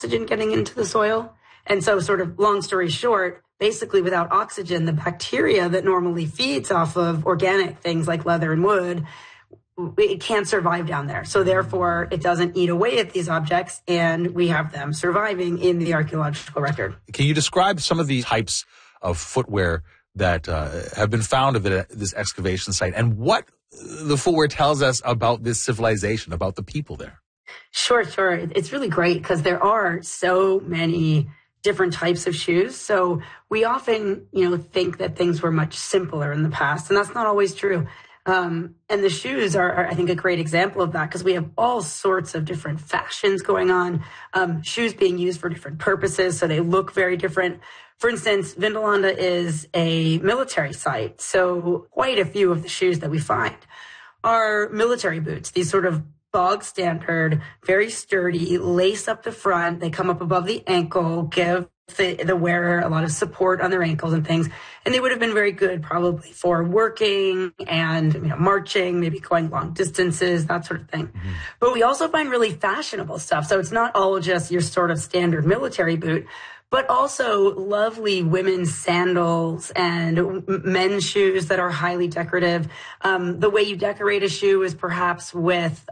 oxygen getting into the soil. And so sort of long story short, basically without oxygen, the bacteria that normally feeds off of organic things like leather and wood, it can't survive down there. So therefore, it doesn't eat away at these objects, and we have them surviving in the archaeological record. Can you describe some of these types of footwear that have been found at this excavation site, and what the footwear tells us about this civilization, about the people there? Sure. It's really great because there are so many different types of shoes. So we often, think that things were much simpler in the past, and that's not always true. And the shoes are, I think, a great example of that because we have all sorts of different fashions going on, shoes being used for different purposes, so they look very different. For instance, Vindolanda is a military site, so quite a few of the shoes that we find are military boots, these sort of bog standard, very sturdy, lace up the front. They come up above the ankle, give the wearer a lot of support on their ankles and things. And they would have been very good probably for working and marching, maybe going long distances, that sort of thing. Mm-hmm. But we also find really fashionable stuff. So it's not all just your sort of standard military boot, but also lovely women's sandals and men's shoes that are highly decorative. The way you decorate a shoe is perhaps with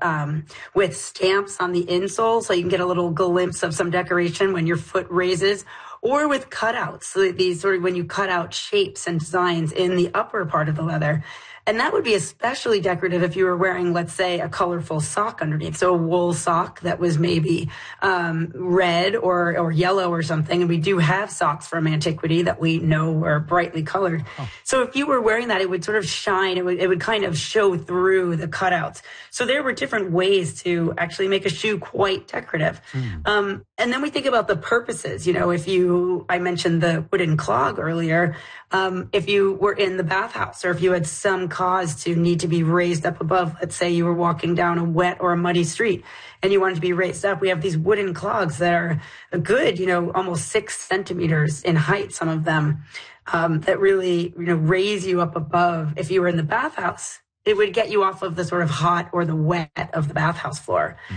stamps on the insole, so you can get a little glimpse of some decoration when your foot raises, or with cutouts. So these sort of when you cut out shapes and designs in the upper part of the leather. And that would be especially decorative if you were wearing, let's say, a colorful sock underneath. So a wool sock that was maybe red or yellow or something. And we do have socks from antiquity that we know are brightly colored. Oh. So if you were wearing that, it would sort of shine. It would kind of show through the cutouts. So there were different ways to actually make a shoe quite decorative. Mm. And then we think about the purposes. I mentioned the wooden clog earlier. If you were in the bathhouse or if you had some cause to need to be raised up above, let's say you were walking down a wet or a muddy street and you wanted to be raised up, we have these wooden clogs that are a good, almost 6 centimeters in height, some of them, that really, raise you up above. If you were in the bathhouse, it would get you off of the sort of hot or the wet of the bathhouse floor. Mm.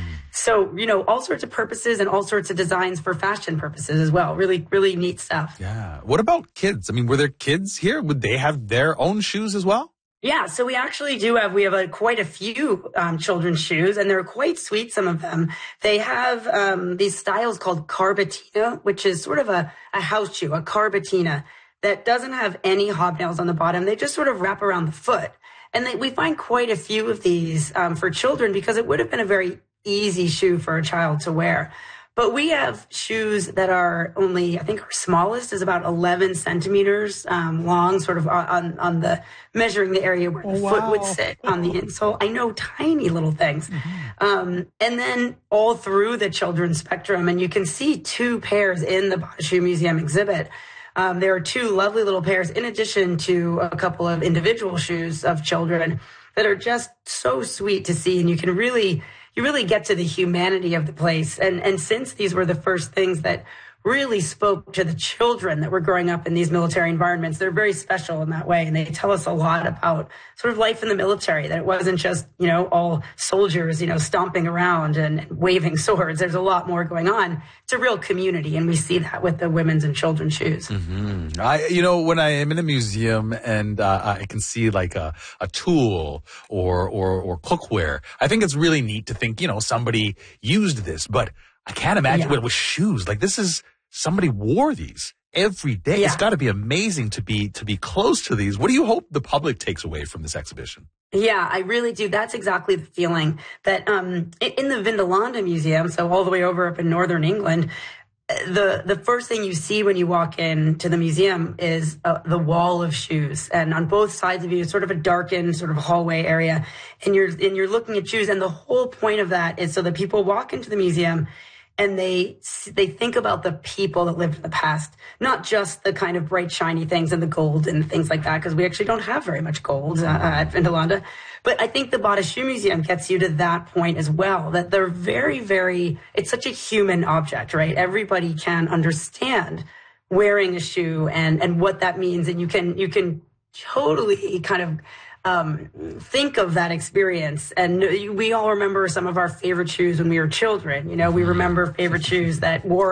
So, all sorts of purposes and all sorts of designs for fashion purposes as well. Really, really neat stuff. Yeah. What about kids? I mean, were there kids here? Would they have their own shoes as well? Yeah, so we actually do have, quite a few children's shoes, and they're quite sweet, some of them. They have these styles called carbatina, which is sort of a house shoe, a carbatina, that doesn't have any hobnails on the bottom. They just sort of wrap around the foot. And we find quite a few of these for children because it would have been a very easy shoe for a child to wear. But we have shoes that are only, I think our smallest is about 11 centimeters long, sort of on the measuring the area where the foot would sit on the insole. I know, tiny little things. Mm-hmm. And then all through the children's spectrum, and you can see 2 pairs in the Bata Shoe Museum exhibit. There are 2 lovely little pairs in addition to a couple of individual shoes of children that are just so sweet to see. And you really get to the humanity of the place. And since these were the first things that really spoke to the children that were growing up in these military environments, they're very special in that way. And they tell us a lot about sort of life in the military, that it wasn't just, all soldiers, stomping around and waving swords. There's a lot more going on. It's a real community. And we see that with the women's and children's shoes. Mm-hmm. When I am in a museum and I can see like a tool or cookware, I think it's really neat to think, somebody used this, but I can't imagine what it was shoes. Like somebody wore these every day. Yeah. It's got to be amazing to be close to these. What do you hope the public takes away from this exhibition? Yeah, I really do. That's exactly the feeling that in the Vindolanda Museum, so all the way over up in northern England, the first thing you see when you walk into the museum is the wall of shoes, and on both sides of you, it's sort of a darkened sort of hallway area, and you're looking at shoes, and the whole point of that is so that people walk into the museum and they think about the people that lived in the past, not just the kind of bright, shiny things and the gold and things like that, because we actually don't have very much gold at Vindolanda. But I think the Bata Shoe Museum gets you to that point as well, that they're very, very, it's such a human object, right? Everybody can understand wearing a shoe and what that means. And you can totally kind of think of that experience. And we all remember some of our favorite shoes when we were children. You know, we remember favorite shoes that wore